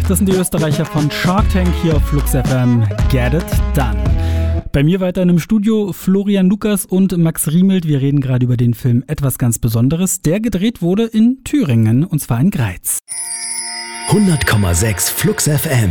Das sind die Österreicher von Shark Tank hier auf Flux FM. Get it done. Bei mir weiterhin im Studio Florian Lukas und Max Riemelt. Wir reden gerade über den Film Etwas ganz Besonderes, der gedreht wurde in Thüringen, und zwar in Greiz. 100,6 Flux FM.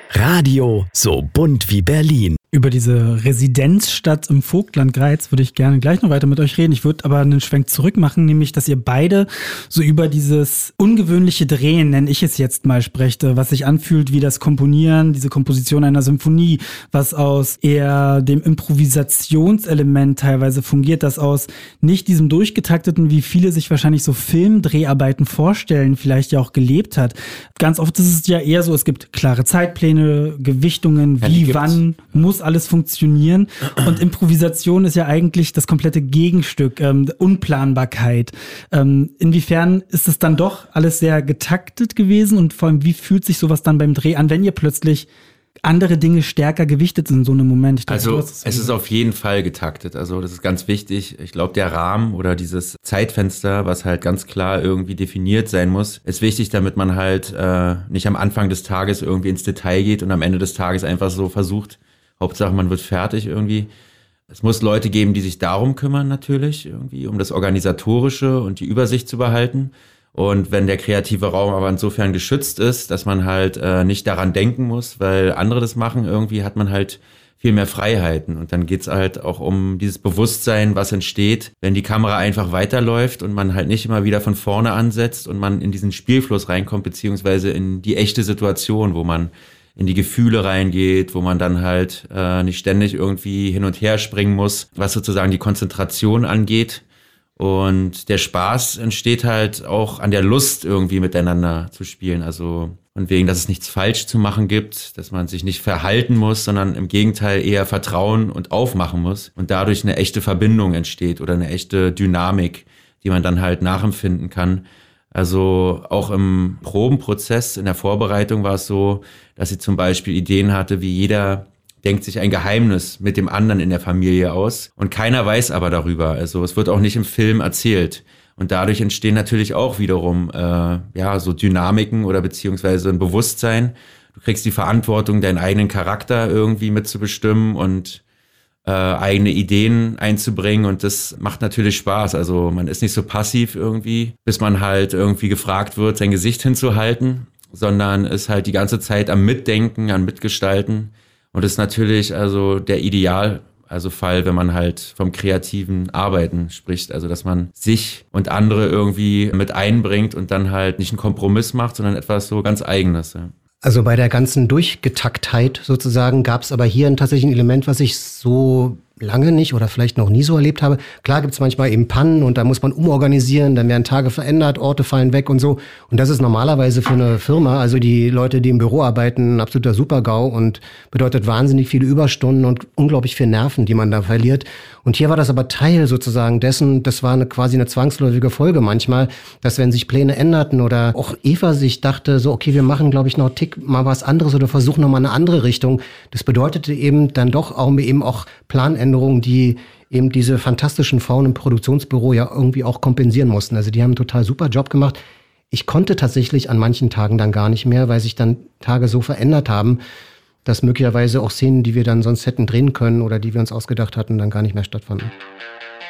Radio so bunt wie Berlin. Über diese Residenzstadt im Vogtland Greiz würde ich gerne gleich noch weiter mit euch reden. Ich würde aber einen Schwenk zurück machen, nämlich, dass ihr beide so über dieses ungewöhnliche Drehen, nenne ich es jetzt mal, sprecht, was sich anfühlt wie das Komponieren, diese Komposition einer Symphonie, was aus eher dem Improvisationselement teilweise fungiert, das aus nicht diesem durchgetakteten, wie viele sich wahrscheinlich so Filmdreharbeiten vorstellen, vielleicht ja auch gelebt hat. Ganz oft ist es ja eher so, es gibt klare Zeitpläne, Gewichtungen, wie, wann muss alles funktionieren, und Improvisation ist ja eigentlich das komplette Gegenstück, Unplanbarkeit. Inwiefern ist es dann doch alles sehr getaktet gewesen, und vor allem, wie fühlt sich sowas dann beim Dreh an, wenn ihr plötzlich andere Dinge stärker gewichtet sind in so einem Moment? Es ist auf jeden Fall getaktet, also das ist ganz wichtig. Ich glaube, der Rahmen oder dieses Zeitfenster, was halt ganz klar irgendwie definiert sein muss, ist wichtig, damit man halt nicht am Anfang des Tages irgendwie ins Detail geht und am Ende des Tages einfach so versucht, Hauptsache man wird fertig irgendwie. Es muss Leute geben, die sich darum kümmern natürlich, irgendwie, um das Organisatorische und die Übersicht zu behalten. Und wenn der kreative Raum aber insofern geschützt ist, dass man halt nicht daran denken muss, weil andere das machen, irgendwie hat man halt viel mehr Freiheiten. Und dann geht's halt auch um dieses Bewusstsein, was entsteht, wenn die Kamera einfach weiterläuft und man halt nicht immer wieder von vorne ansetzt und man in diesen Spielfluss reinkommt, beziehungsweise in die echte Situation, wo man in die Gefühle reingeht, wo man dann halt nicht ständig irgendwie hin und her springen muss, was sozusagen die Konzentration angeht. Und der Spaß entsteht halt auch an der Lust, irgendwie miteinander zu spielen. Also von wegen, dass es nichts falsch zu machen gibt, dass man sich nicht verhalten muss, sondern im Gegenteil eher vertrauen und aufmachen muss. Und dadurch eine echte Verbindung entsteht oder eine echte Dynamik, die man dann halt nachempfinden kann. Also auch im Probenprozess, in der Vorbereitung war es so, dass sie zum Beispiel Ideen hatte, wie jeder denkt sich ein Geheimnis mit dem anderen in der Familie aus und keiner weiß aber darüber. Also es wird auch nicht im Film erzählt. Und dadurch entstehen natürlich auch wiederum so Dynamiken oder beziehungsweise ein Bewusstsein. Du kriegst die Verantwortung, deinen eigenen Charakter irgendwie mitzubestimmen und eigene Ideen einzubringen, und das macht natürlich Spaß. Also man ist nicht so passiv irgendwie, bis man halt irgendwie gefragt wird, sein Gesicht hinzuhalten, sondern ist halt die ganze Zeit am Mitdenken, am Mitgestalten, und ist natürlich also der Fall, wenn man halt vom kreativen Arbeiten spricht, also dass man sich und andere irgendwie mit einbringt und dann halt nicht einen Kompromiss macht, sondern etwas so ganz Eigenes. Ja. Also bei der ganzen Durchgetaktheit sozusagen gab es aber hier tatsächlich ein Element, was ich so lange nicht oder vielleicht noch nie so erlebt habe. Klar gibt es manchmal eben Pannen und da muss man umorganisieren, dann werden Tage verändert, Orte fallen weg und so. Und das ist normalerweise für eine Firma, also die Leute, die im Büro arbeiten, ein absoluter Super-GAU und bedeutet wahnsinnig viele Überstunden und unglaublich viel Nerven, die man da verliert. Und hier war das aber Teil sozusagen dessen, das war quasi eine zwangsläufige Folge manchmal, dass wenn sich Pläne änderten oder auch Eva sich dachte, so okay, wir machen glaube ich noch einen Tick mal was anderes oder versuchen nochmal eine andere Richtung. Das bedeutete eben dann doch auch Planänderungen, die eben diese fantastischen Frauen im Produktionsbüro ja irgendwie auch kompensieren mussten. Also die haben einen total super Job gemacht. Ich konnte tatsächlich an manchen Tagen dann gar nicht mehr, weil sich dann Tage so verändert haben, dass möglicherweise auch Szenen, die wir dann sonst hätten drehen können oder die wir uns ausgedacht hatten, dann gar nicht mehr stattfanden.